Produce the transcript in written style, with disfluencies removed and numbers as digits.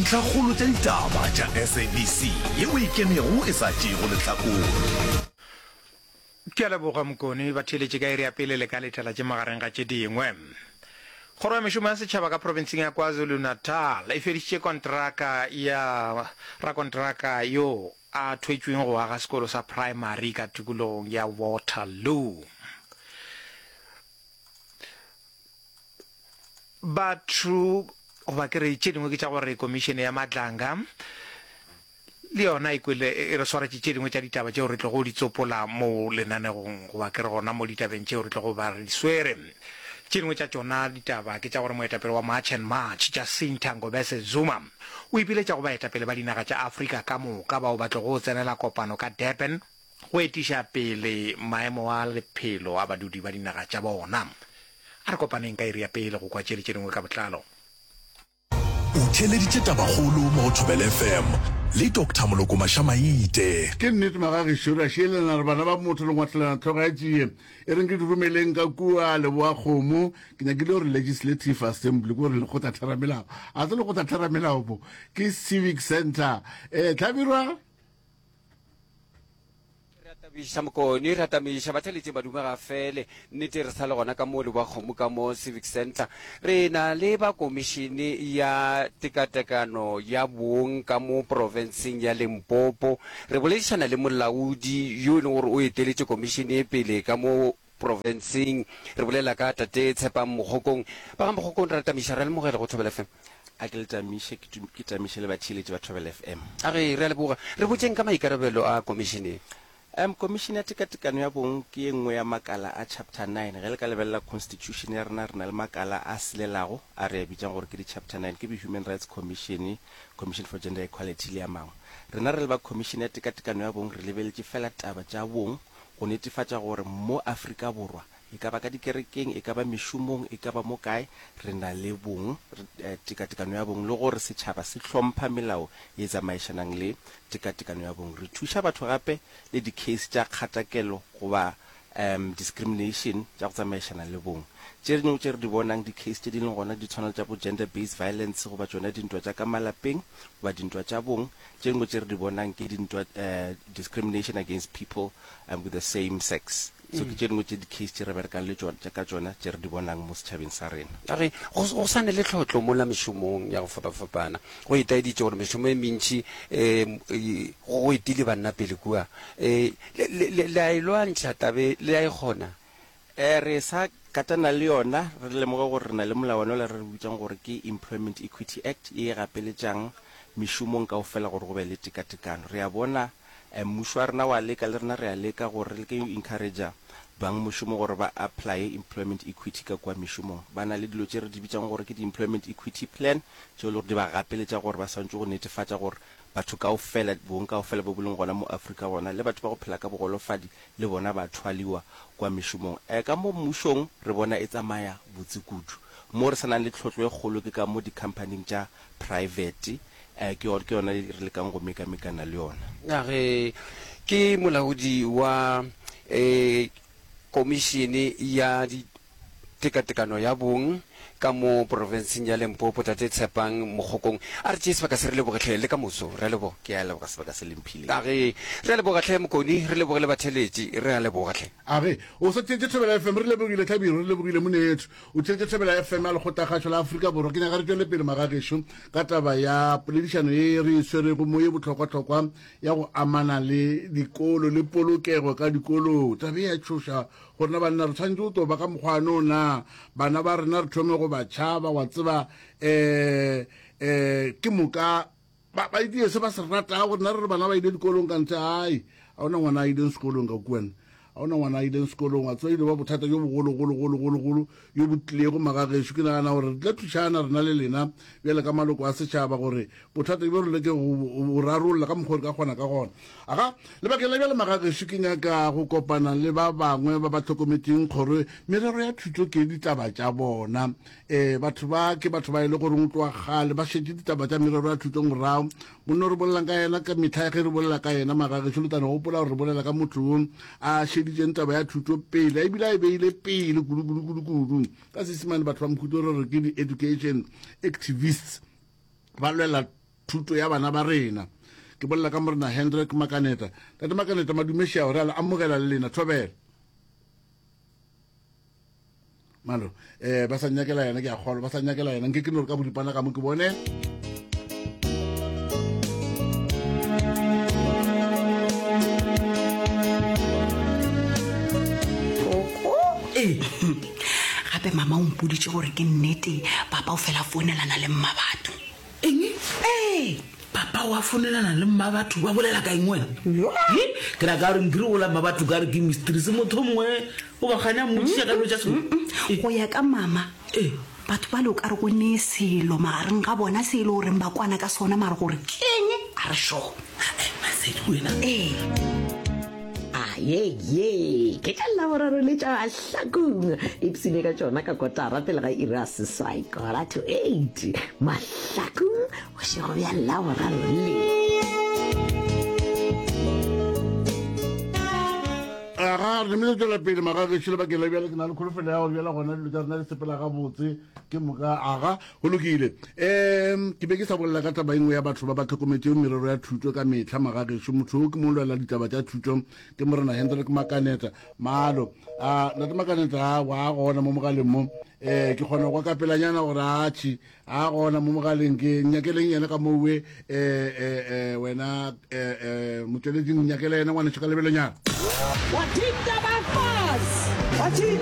Tlhagolo tsa ditaba tša SABC yeo e kenego e sa tšego lehlakore. Ke a leboga Mokone ba theletše ka ere ya pele le ka letala tše magareng ga tše dingwe. Kgoro ya mešomo ya setšhaba ka provinseng ya KwaZulu-Natal e feditše kontraka ya rakontraka yo a thwetšweng go aga sekolo sa primary ka tikologong ya Waterloo. Batho goba ke re tše dingwe ke tša gore komišene ya Matlanga le yona e re swaretše tše dingwe tša ditaba tšeo re tlo go di tsopola mo lenanegong goba ke re gona mo ditabeng tšeo re tlo go ba re di swere. Tše dingwe tša tšona ditaba ke tša gore moetapele wa March and March tša Sinta Ngobese Zuma o ipiletša go baetapele ba dinaga tša Afrika ka moka bao ba tlo go tsenela kopano ka Durban go etiša pele maemo a lephelo a badudi ba dinaga tša bona. A re kopaneng ka iri ya pele go kwa tše dingwe ka botlalo. O theleditše tabakgolo mo go Thobela FM le Dr. Moloko Mashamaite. Ke nnete magagišo ra šielana re bana ba motho le ngwatlelana tlhoga ya tšee e reng ke di romeleng ka kua leboa kgomo ke nyakile gore legislative assembly ko re le go tathara melao a tse le go tathara melao bo ke civic center tlhabirwa Mokone re atamiša batheletše baduma ga fele nnete re sa le gona ka mo le ba kgomo ka mo civic center re na le ba komišene ya tekatekano ya bong ka mo provinseng ya Limpopo re boledišana le molaodi yo e leng gore o eteletše komišene e pele ka mo provinseng re bolela ka tate Tshepang Mogokong ba ga Mogokong re atamiša re le mogele go Thobela FM a ke le tamiše ke tamiše le batheletše ba Thobela FM a re re a leboga re botseng ka maikarabelo a komišene commission ya tekatekano ya bong ke engwe ya makala a chapter 9 ge le ka lebelela constitution ya rena re na le makala a selelago a re a bitsang gore ke di chapter 9 ke Human Rights Commission for Gender Equality le ya mangwe rena re le ba commission ya tekatekano ya bong re lebeletše fela taba tša bong go netefatša gore mo Afrika Borwa e ka ba ka dikerekeng e ka ba mešomong e ka ba mo kae re na le bong tekatekano ya bong le gore setšhaba se hlompha melao e tsamaišanang le tekatekano ya bong re thuša batho gape le di-case tša kgatakelo goba discrimination tša go tsamaišana le bong tše dingwe tše re di bonang di-case tše di leng gona di tshwana tša bo gender based violence goba tšona dintwa tša ka malapeng goba dintwa tša bong tše dingwe tše re di bonang ke dintwa discrimination against people with the same sex so ke tše dingwe tše di-case tše re berekang le ka tšona tše re di bonang mo setšhabeng sa rena age go sane le tlhotlo mola mešomong ya go fapafapana go itaeditše gore mešomo e mentši go etile banna pele kua le a e lwantšha tabe le a e kgona re sa katana le yona re lemoga gore re na le molawana ola re bitsang gore ke Employment Equity Act e gapeletšang mešomong ka go fela gore go be le tekatekano re a bona mmušo wa rena wa leka le rena re a leka gore le ke encouragea bang mošomo gore ba apply employment equity ka kwa mešomong ba na le dilo tše re di bitsang gore ke di-employment equity plan tšeo le gore di ba gapeletša gore ba swantse go netefatša gore batho kaofela bong kaofela bo boleng gona mo Afrika bona le batho ba go phela ka bogolofadi le bona ba thwaliwa kwa mešomong ka mo mmušong re bona e tsamaya botse kudu mo re sanang le tlhotlo e kgolo ke ka mo di-companying tša private ke yona re lekang go mekamekana le yona age ke molaodi wa komišene ya tekatekano ya bong ka mo provinseng ya Limpopo tate Tshepang Mogokong a re tšee sebaka se re lebogetlhe le ka moso re a leboga ke a leboga sebaka se lemphile age re a lebogatlhe Mokone re lebogele batheletše re a lebogatlhe age o sa tšetše Thobela FM re lebogile Tlhabiro re lebogile monetho o tšetše Thobela FM a lekgotagašo la Afrika Borwa ke nyaka re tšwele pele magagešo ka taba ya poledišano ye re swerego mo ye bohlokwa-hlokwa ya go amana le dikolo le polokego ka dikolo tabe ya tšhoša gorena banna re tshwantse o toba ka mokgwano na bana ba rena re thome go ba tšhaba wa tseba ke moka ba idie se ba se rata gore na re bana ba ile dikolong ka ntle ai a ona ngwana a ile sekolong ka kuana a ona ngwana a ile sekolong a tswa ile ba bothata jo bogolo yo botlilego magagešo ke nagana gore re tla thušana rena le lena bjale ka maloko a setšhaba gore bothata be re leke go rarolola ka mokgwa re ka kgona ka gona aga lebakeng la bjale magagešo ke nyaka go kopana le ba bangwe ba ba tlhokometseng kgoro merero ya thuto ke ditaba tša bona batho ba ke batho ba ile gore go tloa gale ba šetse ditaba tša merero ya thuto morago monno re bolelang ka yena ka metlha ya ge re bolela ka yena magagešo le tane gopola gore re bolela ka motho a šeditšeng taba ya thuto pele a ebile a e beile pele kudu ka sesimane batho ba mokhuto re re ke di-education activists ba lwela thuto ya bana ba rena ke bolela ka morena Hendrik Makaneta tate Makaneta madumešia gore ala amogela le lena thobela malo ba sa nyakela yena ke a kgolwa ba sa nyakela yena nke ke no re ka bodipana ka mo ke bone gape mama o mpoditse gore ke nnete papa o fela founelana le mmabatho eng papa wa fonelana le mmabatho ba bolela ka eng wena ke ra ka re nkire ola mmabatho ka re ke mistress motho mongwe o ba ganya mmotsisa ka lo tsa selo go ya ka mama batho ba le o ka re go ne selo magareng ga bona selo goreng ba kwana ka sona mare gore keng a re sho masedi wena ye ke tla la boraro le tša hlakong ipsine ka tšona ka kotara pele ga ira seswai kora to 8 mahlakong o šego bja la boraro le aga re me tsela pele maga ke tshile ba ke la bjale ke na le kholofelo ya gore bjala gona le tsana le sepela ga botse ke moka aga go lokile ke be ke sa bolela ka taba engwe ya batho ba ba tlhokometseng merero ya thuto ka metlha maga ke se motho ke mo lwela ditaba tsa thuto ke morena Hendrik Makaneta malo nate Makaneta wa gona mo mogaleng mo ke kgona go ka pelanyana gore atšhi a gona mo mogaleng ke nyakeleng yena ka mowe wena motsweletsing nyakela yena ngwane se ka lebelenyana